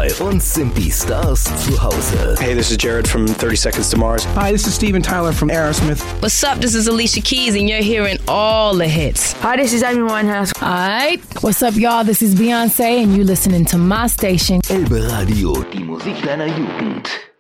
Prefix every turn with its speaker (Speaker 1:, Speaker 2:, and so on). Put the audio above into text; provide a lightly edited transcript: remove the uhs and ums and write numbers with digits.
Speaker 1: bei uns sind die Stars zu Hause.
Speaker 2: Hey, this is Jared from 30 Seconds to Mars.
Speaker 3: Hi, this is Steven Tyler from Aerosmith.
Speaker 4: What's up? This is Alicia Keys, and you're hearing all the hits.
Speaker 5: Hi, this is Amy Winehouse.
Speaker 6: Alright, what's up, y'all? This is Beyonce, and you're listening to my station.
Speaker 1: Elbe Radio, die Musik deiner Jugend.